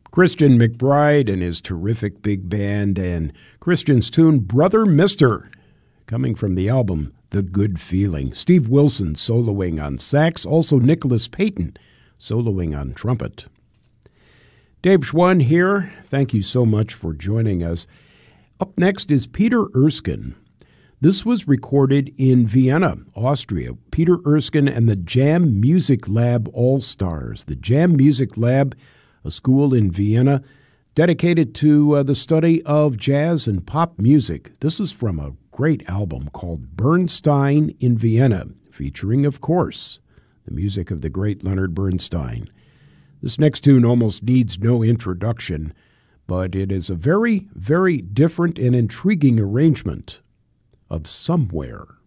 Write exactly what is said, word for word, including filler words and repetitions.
Christian McBride and his terrific big band, and Christian's tune, Brother Mister, coming from the album The Good Feeling. Steve Wilson soloing on sax, also Nicholas Payton soloing on trumpet. Dave Schwann here. Thank you so much for joining us. Up next is Peter Erskine. This was recorded in Vienna, Austria. Peter Erskine and the Jam Music Lab All-Stars. The Jam Music Lab, a school in Vienna dedicated to uh, the study of jazz and pop music. This is from a great album called Bernstein in Vienna, featuring, of course, the music of the great Leonard Bernstein. This next tune almost needs no introduction, but it is a very, very different and intriguing arrangement of Somewhere.